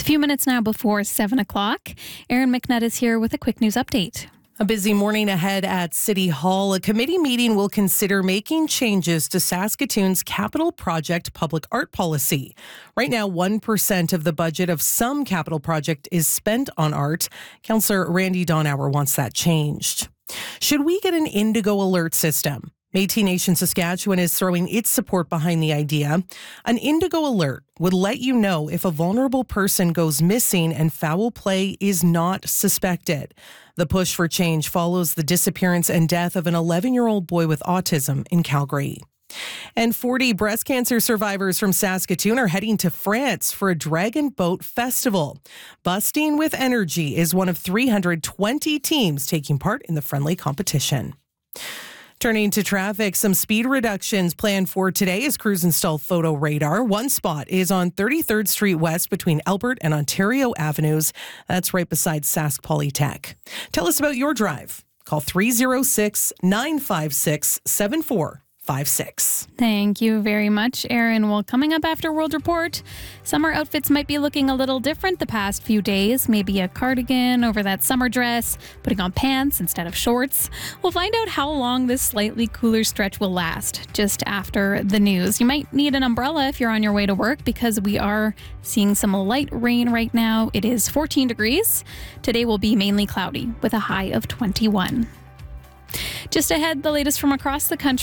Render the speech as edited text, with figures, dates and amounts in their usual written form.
A few minutes now before 7 o'clock. Erin McNutt is here with a quick news update. A busy morning ahead at City Hall. A committee meeting will consider making changes to Saskatoon's capital project public art policy. Right now, 1% of the budget of some capital project is spent on art. Councillor Randy Donauer wants that changed. Should we get an Indigo alert system? Métis Nation Saskatchewan is throwing its support behind the idea. An Indigo alert would let you know if a vulnerable person goes missing and foul play is not suspected. The push for change follows the disappearance and death of an 11-year-old boy with autism in Calgary. And 40 breast cancer survivors from Saskatoon are heading to France for a Dragon Boat Festival. Busting with Energy is one of 320 teams taking part in the friendly competition. Turning to traffic, some speed reductions planned for today as crews install photo radar. One spot is on 33rd Street West between Albert and Ontario Avenues. That's right beside Sask Polytech. Tell us about your drive. Call 306-956-7456. Thank you very much, Erin. Well, coming up after World Report, summer outfits might be looking a little different the past few days. Maybe a cardigan over that summer dress, putting on pants instead of shorts. We'll find out how long this slightly cooler stretch will last just after the news. You might need an umbrella if you're on your way to work because we are seeing some light rain right now. It is 14 degrees. Today will be mainly cloudy with a high of 21. Just ahead, the latest from across the country.